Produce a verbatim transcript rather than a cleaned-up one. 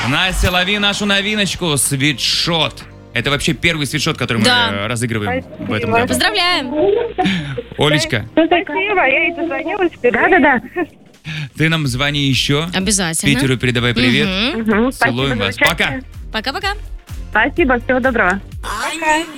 Настя, лови нашу новиночку. Свитшот. Это вообще первый свитшот, который Да. мы разыгрываем Спасибо. в этом году. Поздравляем. Олечка, Спасибо, я ей позвонила. Да-да-да. ты нам звони еще. Обязательно. Питеру передавай привет. Мгм. Целуем вас. Пока. Пока-пока. Спасибо, всего доброго.